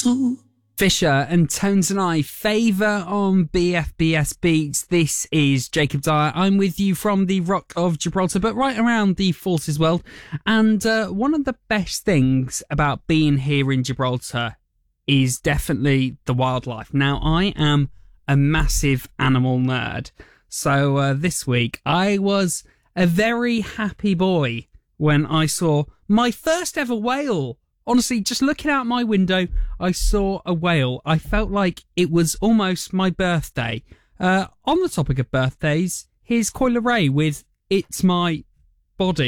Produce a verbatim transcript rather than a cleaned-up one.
Fisher and Tones and I, Favour on B F B S Beats. This is Jacob Dyer. I'm with you from the Rock of Gibraltar, but right around the Forces world. And uh, one of the best things about being here in Gibraltar is definitely the wildlife. Now, I am a massive animal nerd. So uh, this week, I was a very happy boy when I saw my first ever whale. Honestly, just looking out my window, I saw a whale. I felt like it was almost my birthday. Uh, on the topic of birthdays, here's Coi Leray with It's My Body.